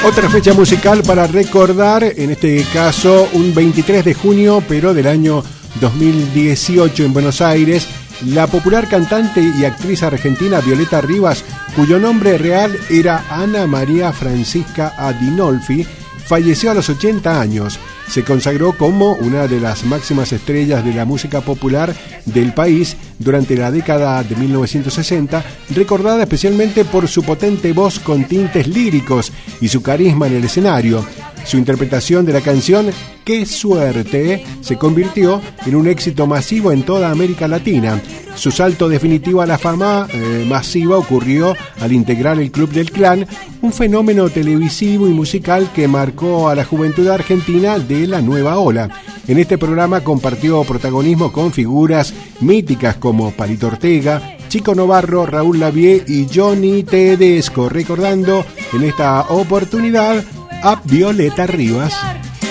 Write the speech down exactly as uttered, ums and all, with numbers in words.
Otra fecha musical para recordar, en este caso un veintitrés de junio, pero del año dos mil dieciocho en Buenos Aires, la popular cantante y actriz argentina Violeta Rivas, cuyo nombre real era Ana María Francisca Adinolfi, falleció a los ochenta años. Se consagró como una de las máximas estrellas de la música popular del país durante la década de mil novecientos sesenta, recordada especialmente por su potente voz con tintes líricos y su carisma en el escenario. Su interpretación de la canción ¡Qué suerte! Se convirtió en un éxito masivo en toda América Latina. Su salto definitivo a la fama eh, masiva ocurrió al integrar el Club del Clan, un fenómeno televisivo y musical que marcó a la juventud argentina de la nueva ola. En este programa compartió protagonismo con figuras míticas como Palito Ortega, Chico Novarro, Raúl Lavie y Johnny Tedesco, recordando en esta oportunidad a Violeta Rivas.